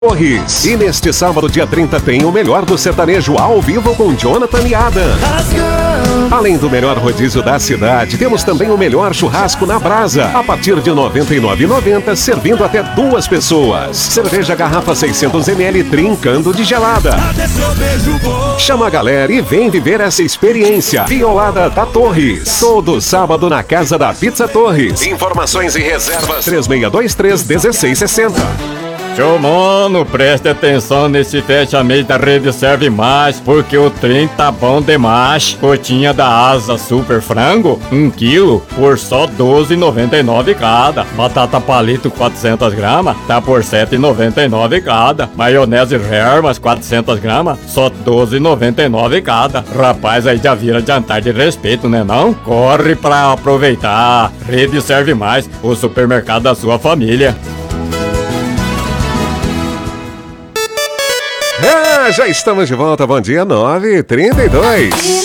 Torres. E neste sábado, dia 30, tem o melhor do sertanejo ao vivo com Jonathan e Adam. Além do melhor rodízio da cidade, temos também o melhor churrasco na brasa, a partir de R$ 99,90, servindo até 2 pessoas. Cerveja garrafa 600ml trincando de gelada. Chama a galera e vem viver essa experiência. Violada da Torres. Todo sábado na Casa da Pizza Torres. Informações e reservas 3623-1660. Seu mano, preste atenção nesse fecha-mês da Rede Serve Mais, porque o trem tá bom demais. Cotinha da Asa Super Frango, 1 quilo, por só R$ 12,99 cada. Batata palito 400 gramas, tá por R$ 7,99 cada. Maionese Hermas 400 gramas, só R$ 12,99 cada. Rapaz, aí já vira jantar de respeito, né não? Corre pra aproveitar. Rede Serve Mais, o supermercado da sua família. Já estamos de volta, bom dia, 9h32.